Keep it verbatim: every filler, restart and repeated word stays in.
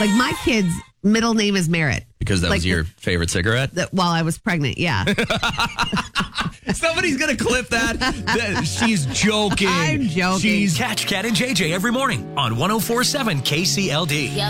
Like my kid's middle name is Merritt. Because that like was your the, favorite cigarette? the, while I was pregnant, yeah. Somebody's going to clip that. That- She's joking. I'm joking. She's Catch Cat and J J every morning on one oh four point seven K C L D.